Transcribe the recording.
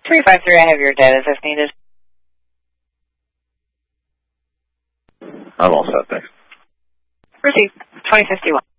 353, I have your data if needed. I'm all set, thanks. Received. 2051.